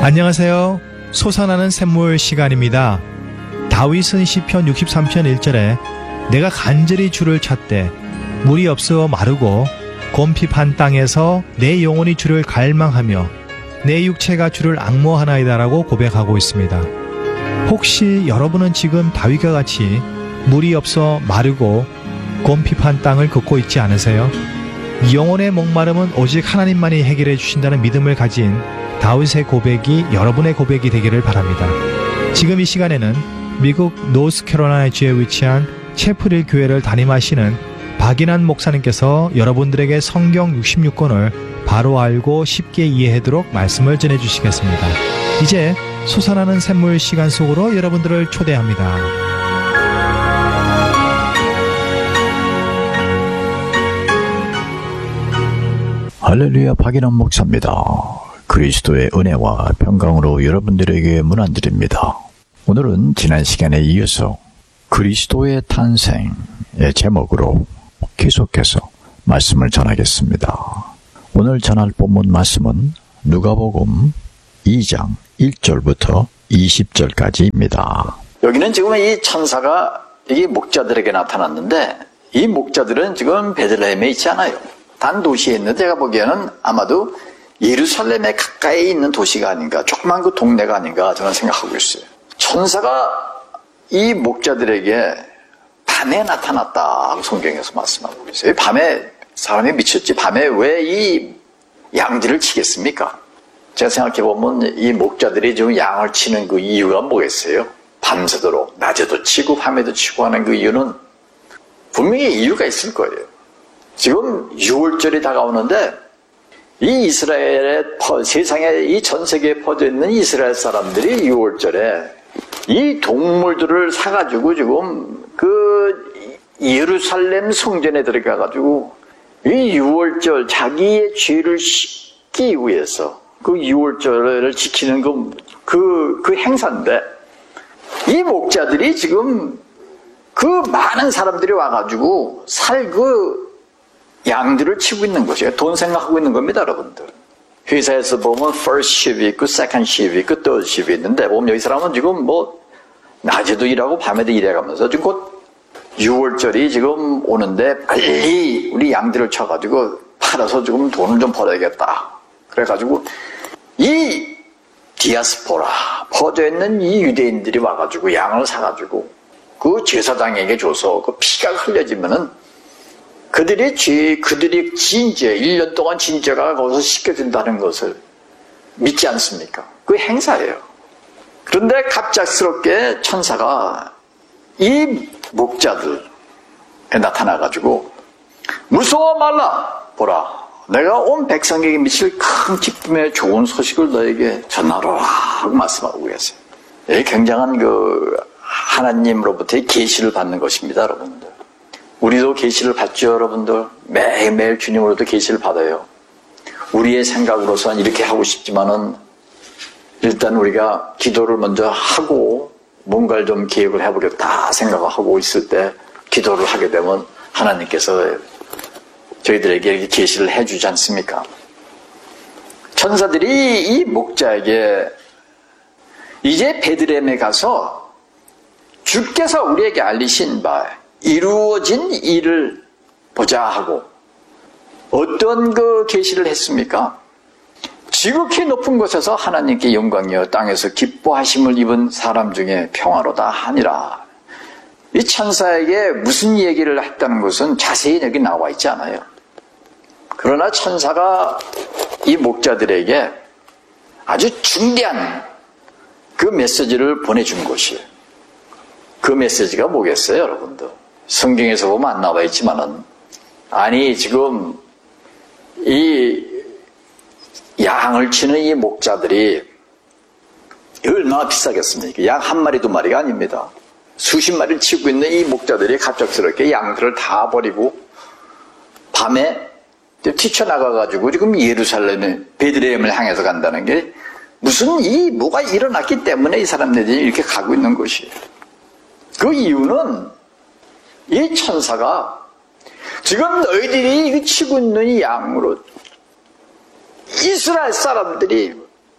안녕하세요. 솟아나는 샘물 시간입니다. 다윗은 시편 63편 1절에 내가 간절히 주를 찾되 물이 없어 마르고 곰핍한 땅에서 내 영혼이 주를 갈망하며 내 육체가 주를 앙모하나이다 라고 고백하고 있습니다. 혹시 여러분은 지금 다윗과 같이 물이 없어 마르고 곰핍한 땅을 걷고 있지 않으세요? 영혼의 목마름은 오직 하나님만이 해결해 주신다는 믿음을 가진 다윗의 고백이 여러분의 고백이 되기를 바랍니다. 지금 이 시간에는 미국 노스캐롤라이나주에 위치한 채플힐 교회를 담임하시는 박인환 목사님께서 여러분들에게 성경 66권을 바로 알고 쉽게 이해하도록 말씀을 전해주시겠습니다. 이제 솟아나는 샘물 시간 속으로 여러분들을 초대합니다. 할렐루야, 박인환 목사입니다. 그리스도의 은혜와 평강으로 여러분들에게 문안드립니다. 오늘은 지난 시간에 이어서 그리스도의 탄생의 제목으로 계속해서 말씀을 전하겠습니다. 오늘 전할 본문 말씀은 누가복음 2장 1절부터 20절까지입니다. 여기는 지금 이 천사가 이 목자들에게 나타났는데 이 목자들은 지금 베들레헴에 있지 않아요. 단 도시에 있는데 제가 보기에는 아마도 예루살렘에 가까이 있는 도시가 아닌가, 조그만 그 동네가 아닌가 저는 생각하고 있어요. 천사가 이 목자들에게 밤에 나타났다고 성경에서 말씀하고 있어요. 밤에 사람이 미쳤지, 밤에 왜 이 양들을 치겠습니까? 제가 생각해보면 이 목자들이 지금 양을 치는 그 이유가 뭐겠어요? 밤새도록 낮에도 치고 밤에도 치고 하는 그 이유는 분명히 이유가 있을 거예요. 지금 6월절이 다가오는데 이 이스라엘의 세상에 이 전 세계에 퍼져 있는 이스라엘 사람들이 6월절에 이 동물들을 사가지고 지금 그 예루살렘 성전에 들어가가지고 이 6월절 자기의 죄를 씻기 위해서 그 6월절을 지키는 그 행사인데 이 목자들이 지금 그 많은 사람들이 와가지고 양들을 치고 있는 것이에요. 돈 생각하고 있는 겁니다, 여러분들. 회사에서 보면 first shift 있고 second shift 있고 third shift 있는데 보면 여기 사람은 지금 낮에도 일하고 밤에도 일해가면서 지금 곧 6월절이 지금 오는데 빨리 우리 양들을 쳐가지고 팔아서 지금 돈을 좀 벌어야겠다. 그래가지고 이 디아스포라 퍼져 있는 이 유대인들이 와가지고 양을 사가지고 그 제사장에게 줘서 그 피가 흘려지면은 그들이 지은 죄, 1년 동안 지은 죄가 거기서 씻겨진다는 것을 믿지 않습니까? 그 행사예요. 그런데 갑작스럽게 천사가 이 목자들에 나타나가지고 무서워 말라! 보라, 내가 온 백성에게 미칠 큰 기쁨의 좋은 소식을 너에게 전하노라 하고 말씀하고 계세요. 이게 굉장한 하나님으로부터의 계시를 받는 것입니다, 여러분들. 우리도 계시를 받죠, 여러분들. 매일매일 주님으로부터 계시를 받아요. 우리의 생각으로서는 이렇게 하고 싶지만은 일단 우리가 기도를 먼저 하고 뭔가를 좀 계획을 해보겠다 생각을 하고 있을 때 기도를 하게 되면 하나님께서 저희들에게 이렇게 계시를 해주지 않습니까? 천사들이 이 목자에게 이제 베들레헴에 가서 주께서 우리에게 알리신 바 이루어진 일을 보자 하고 어떤 그 계시를 했습니까? 지극히 높은 곳에서 하나님께 영광이여 땅에서 기뻐하심을 입은 사람 중에 평화로다 하니라. 이 천사에게 무슨 얘기를 했다는 것은 자세히 여기 나와 있지 않아요. 그러나 천사가 이 목자들에게 아주 중대한 그 메시지를 보내준 것이에요. 그 메시지가 뭐겠어요, 여러분들? 성경에서 보면 안 나와 있지만은, 아니, 지금 이 양을 치는 이 목자들이 얼마나 비싸겠습니까? 양 한 마리, 두 마리가 아닙니다. 수십 마리를 치고 있는 이 목자들이 갑작스럽게 양들을 다 버리고 밤에 뛰쳐나가가지고 지금 예루살렘에 베들레헴을 향해서 간다는 게 무슨 뭐가 일어났기 때문에 이 사람들이 이렇게 가고 있는 것이에요. 그 이유는 이 천사가 지금 너희들이 치고 있는 이 양으로 이스라엘 사람들이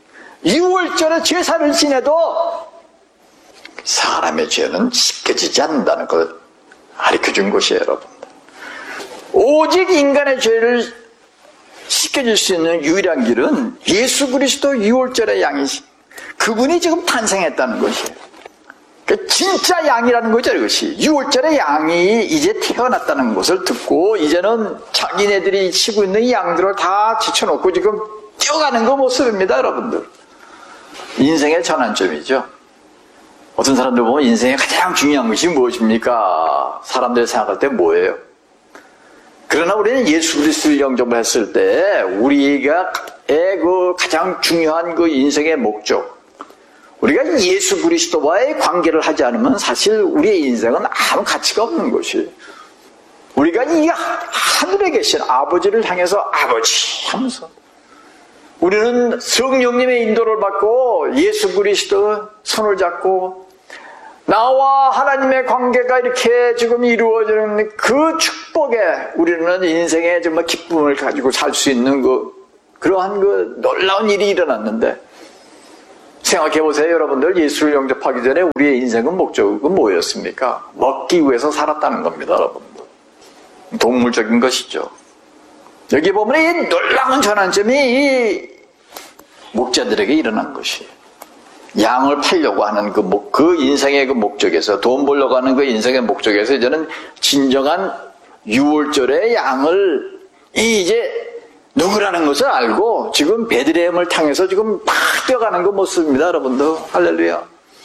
6월절에 제사를 지내도 사람의 죄는 씻겨지지 않는다는 걸 가르쳐준 것이에요, 여러분. 오직 인간의 죄를 씻겨줄 수 있는 유일한 길은 예수 그리스도 6월절의 양이시, 그분이 지금 탄생했다는 것이에요. 그 진짜 양이라는 거죠, 이것이. 6월절의 양이 이제 태어났다는 것을 듣고 이제는 자기네들이 치고 있는 이 양들을 다 제쳐놓고 지금 뛰어가는 그 모습입니다, 여러분들. 인생의 전환점이죠. 어떤 사람들 보면 인생의 가장 중요한 것이 무엇입니까? 사람들이 생각할 때 뭐예요? 그러나 우리는 예수 그리스도를 영접을 했을 때 우리가 그 가장 중요한 그 인생의 목적, 우리가 예수 그리스도와의 관계를 하지 않으면 사실 우리의 인생은 아무 가치가 없는 것이에요. 우리가 이 하늘에 계신 아버지를 향해서 아버지 하면서 우리는 성령님의 인도를 받고 예수 그리스도 손을 잡고 나와 하나님의 관계가 이렇게 지금 이루어지는 그 축복에 우리는 인생의 정말 기쁨을 가지고 살 수 있는 그러한 놀라운 일이 일어났는데, 생각해 보세요, 여러분들. 예수를 영접하기 전에 우리의 인생은 목적은 뭐였습니까? 먹기 위해서 살았다는 겁니다, 여러분들. 동물적인 것이죠. 여기 보면 이 놀라운 전환점이 이 목자들에게 일어난 것이에요. 양을 팔려고 하는 그 인생의 그 목적에서, 돈 벌려고 하는 그 인생의 목적에서 이제는 진정한 6월절의 양을 이제 누구라는 것을 알고 지금 베들레헴을 향해서 지금 막 뛰어가는 그 모습입니다, 여러분들. 할렐루야.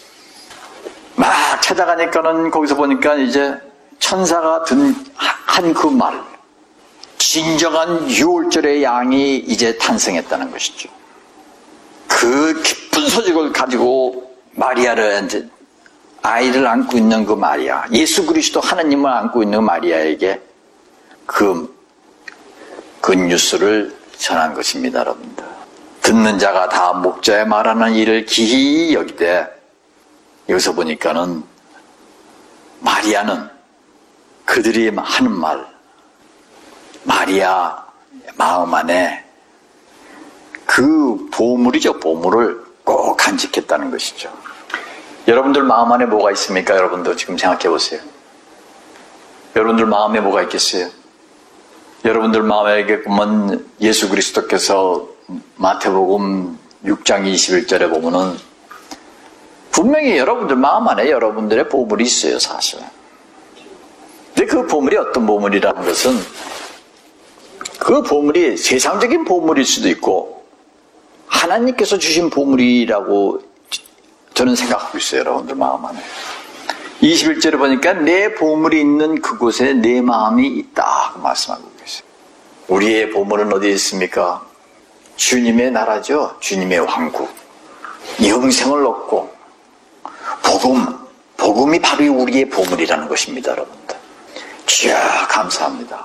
막 찾아가니까는 거기서 보니까 이제 천사가 한 그 말, 진정한 6월절의 양이 이제 탄생했다는 것이죠. 그 기쁜 소식을 가지고 마리아를, 이제 아이를 안고 있는 그 마리아, 예수 그리스도 하나님을 안고 있는 마리아에게 그 뉴스를 전한 것입니다, 여러분들. 듣는 자가 다 목자의 말하는 일을 기히 여기되, 여기서 보니까는 마리아는 그들이 하는 말, 마리아 마음 안에 그 보물이죠, 보물을 꼭 간직했다는 것이죠. 여러분들 마음 안에 뭐가 있습니까? 여러분들 지금 생각해 보세요. 여러분들 마음에 뭐가 있겠어요? 여러분들 마음에 보면 예수 그리스도께서 마태복음 6장 21절에 보면은 분명히 여러분들 마음 안에 여러분들의 보물이 있어요, 사실. 근데 그 보물이 어떤 보물이라는 것은, 그 보물이 세상적인 보물일 수도 있고 하나님께서 주신 보물이라고 저는 생각하고 있어요, 여러분들 마음 안에. 21절에 보니까 내 보물이 있는 그곳에 내 마음이 있다 말씀하고 계세요. 우리의 보물은 어디에 있습니까? 주님의 나라죠. 주님의 왕국. 영생을 얻고 복음이 바로 우리의 보물이라는 것입니다, 여러분들. 이야, 감사합니다.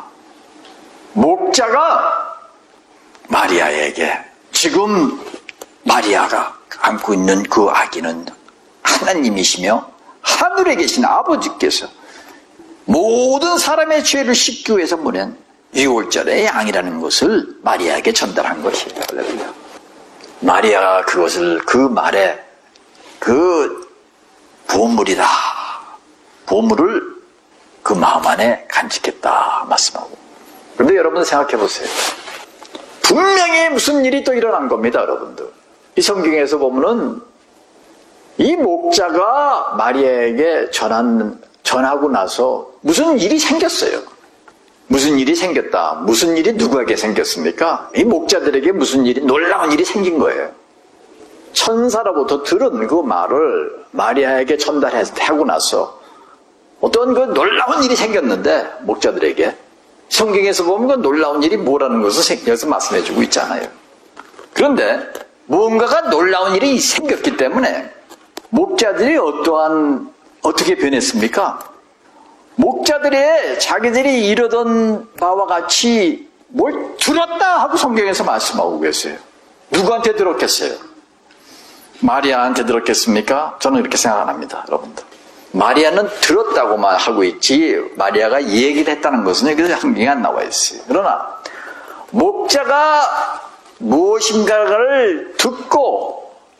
목자가 마리아에게, 지금 마리아가 안고 있는 그 아기는 하나님이시며 하늘에 계신 아버지께서 모든 사람의 죄를 씻기 위해서 보낸 6월절의 양이라는 것을 마리아에게 전달한 것이에요. 마리아가 그것을, 그 말에 그 보물이다, 보물을 그 마음 안에 간직했다 말씀하고. 그런데 여러분 생각해 보세요. 분명히 무슨 일이 또 일어난 겁니다, 여러분들. 이 성경에서 보면은 이 목자가 마리아에게 전하고 나서 무슨 일이 생겼어요. 무슨 일이 생겼다. 무슨 일이 누구에게 생겼습니까? 이 목자들에게 무슨 일이, 놀라운 일이 생긴 거예요. 천사로부터 들은 그 말을 마리아에게 전달하고 나서 어떤 그 놀라운 일이 생겼는데, 목자들에게 성경에서 보면 그 놀라운 일이 뭐라는 것을 생겨서 말씀해주고 있잖아요. 그런데 무언가가 놀라운 일이 생겼기 때문에 목자들이 어떻게 변했습니까? 목자들이 자기들이 이러던 바와 같이 뭘 들었다 하고 성경에서 말씀하고 계세요. 누구한테 들었겠어요? 마리아한테 들었겠습니까? 저는 그렇게 생각 안 합니다, 여러분들. 마리아는 들었다고만 하고 있지 마리아가 얘기를 했다는 것은 여기서 성경에 안 나와 있어요. 그러나 목자가 무엇인가를 듣고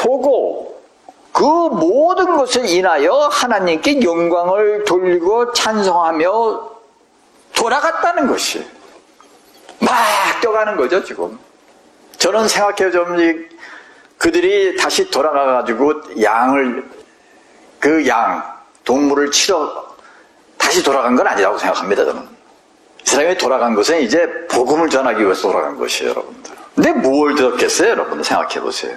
보고 그 모든 것을 인하여 하나님께 영광을 돌리고 찬송하며 돌아갔다는 것이 막 뛰어가는 거죠. 지금 저는 생각해요. 좀 그들이 다시 돌아가가지고 동물을 치러 다시 돌아간 건 아니라고 생각합니다. 저는 이 사람이 돌아간 것은 이제 복음을 전하기 위해서 돌아간 것이에요, 여러분들. 근데 뭘 들었겠어요, 여러분들? 생각해 보세요.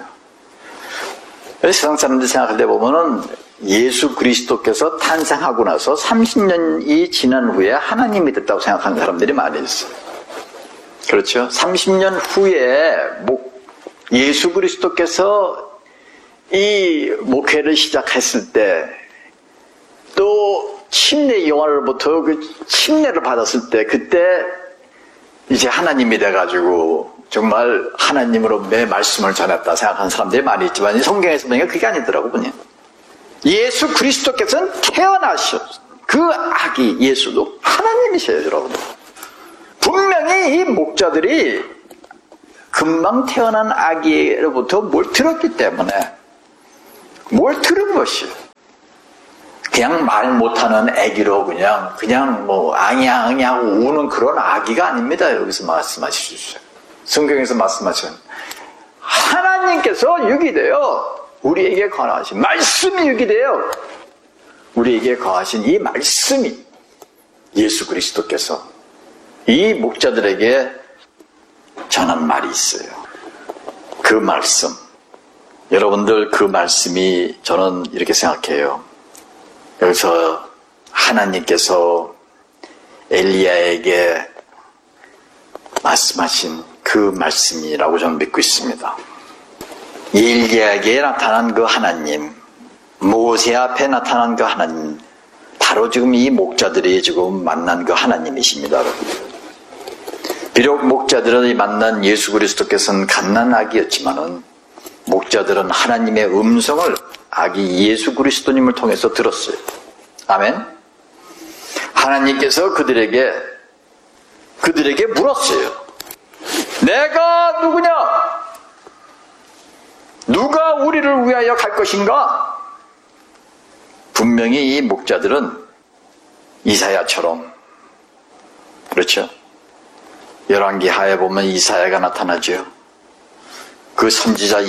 세상 사람들 생각할 때 보면은 예수 그리스도께서 탄생하고 나서 30년이 지난 후에 하나님이 됐다고 생각하는 사람들이 많이 있어요. 그렇죠? 30년 후에 예수 그리스도께서 이 목회를 시작했을 때 또 침례 요한으로부터 그 침례를 받았을 때 그때 이제 하나님이 돼가지고 정말 하나님으로 내 말씀을 전했다 생각하는 사람들이 많이 있지만 성경에서 보니까 그게 아니더라고 보니 예수 그리스도께서는 태어나셨어. 그 아기 예수도 하나님이세요, 여러분. 분명히 이 목자들이 금방 태어난 아기로부터 뭘 들었기 때문에 뭘 들은 것이에요. 그냥 말 못하는 아기로 그냥 뭐 앙야앙야하고 우는 그런 아기가 아닙니다. 여기서 말씀하시죠. 성경에서 말씀하신 하나님께서 육이 되어 우리에게 거하신 말씀이 육이 되어 우리에게 거하신 이 말씀이 예수 그리스도께서 이 목자들에게 전한 말이 있어요. 그 말씀, 여러분들 그 말씀이 저는 이렇게 생각해요. 여기서 하나님께서 엘리야에게 말씀하신 그 말씀이라고 저는 믿고 있습니다. 엘리야에게 나타난 그 하나님, 모세 앞에 나타난 그 하나님, 바로 지금 이 목자들이 지금 만난 그 하나님이십니다, 여러분. 비록 목자들이 만난 예수 그리스도께서는 갓난아기였지만은 목자들은 하나님의 음성을 아기 예수 그리스도님을 통해서 들었어요. 아멘. 하나님께서 그들에게 물었어요. 내가 누구냐? 누가 우리를 위하여 갈 것인가? 분명히 이 목자들은 이사야처럼, 그렇죠? 열왕기 하에 보면 이사야가 나타나죠. 그 선지자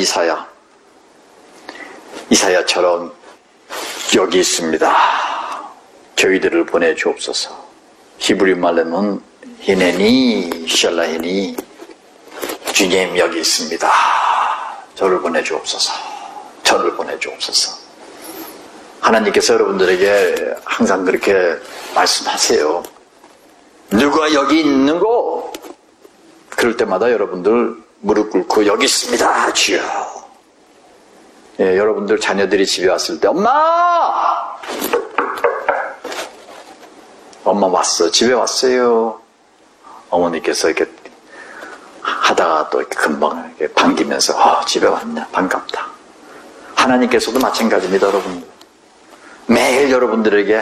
이사야처럼 여기 있습니다. 저희들을 보내주옵소서. 히브리 말로는 히네니 샬라히니, 주님 여기 있습니다. 저를 보내주옵소서. 저를 보내주옵소서. 하나님께서 여러분들에게 항상 그렇게 말씀하세요. 누가 여기 있는고? 그럴 때마다 여러분들 무릎 꿇고 여기 있습니다, 주여. 예, 여러분들 자녀들이 집에 왔을 때 엄마 왔어, 집에 왔어요. 어머니께서 이렇게 하다가 또 이렇게 금방 이렇게 반기면서 집에 왔냐, 반갑다. 하나님께서도 마찬가지입니다, 여러분. 매일 여러분들에게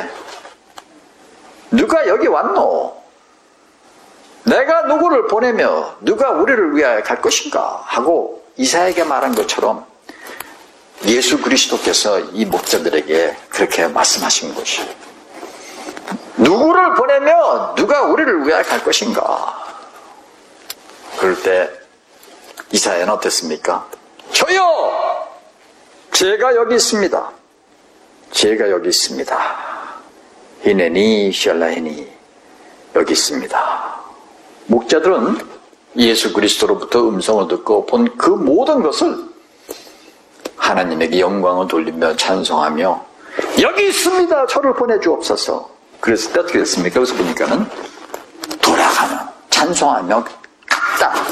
누가 여기 왔노? 내가 누구를 보내며 누가 우리를 위하여 갈 것인가? 하고 이사야에게 말한 것처럼 예수 그리스도께서 이 목자들에게 그렇게 말씀하신 것이에요. 누구를 보내며 누가 우리를 위하여 갈 것인가? 그럴 때 이사야는 어땠습니까? 저요! 제가 여기 있습니다. 제가 여기 있습니다. 히네니 샬라히니, 여기 있습니다. 목자들은 예수 그리스도로부터 음성을 듣고 본 그 모든 것을 하나님에게 영광을 돌리며 찬송하며 여기 있습니다. 저를 보내주옵소서. 그랬을 때 어떻게 됐습니까? 여기서 보니까는 돌아가는, 찬송하며 갔다.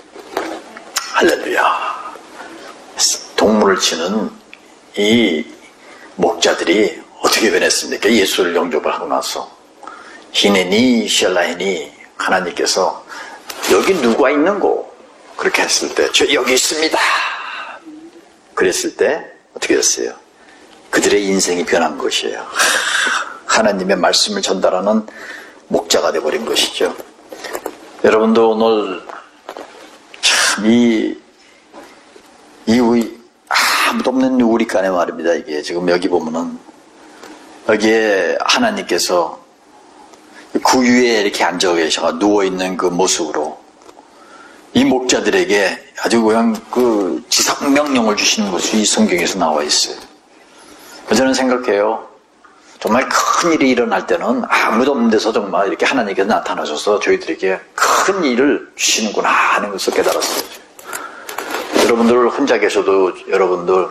할렐루야. 동물을 치는 이 목자들이 어떻게 변했습니까? 예수를 영접을 하고 나서 히네니 샬라히니, 하나님께서 여기 누가 있는고? 그렇게 했을 때 저 여기 있습니다. 그랬을 때 어떻게 됐어요? 그들의 인생이 변한 것이에요. 하나님의 말씀을 전달하는 목자가 되어버린 것이죠. 여러분도 오늘 참 아무도 없는 우리간에 말입니다. 이게 지금 여기 보면은 여기에 하나님께서 그 위에 이렇게 앉아 계셔가 누워있는 그 모습으로 이 목자들에게 아주 그냥 그 지상명령을 주시는 것이 이 성경에서 나와 있어요. 저는 생각해요. 정말 큰 일이 일어날 때는 아무도 없는 데서 정말 이렇게 하나님께서 나타나셔서 저희들에게 큰 일을 주시는구나 하는 것을 깨달았어요. 여러분들 혼자 계셔도 여러분들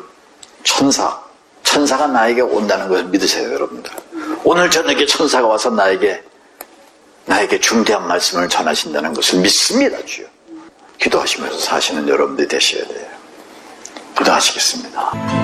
천사가 나에게 온다는 것을 믿으세요. 여러분들 오늘 저녁에 천사가 와서 나에게 중대한 말씀을 전하신다는 것을 믿습니다. 주여. 기도하시면서 사시는 여러분들이 되셔야 돼요. 기도하시겠습니다.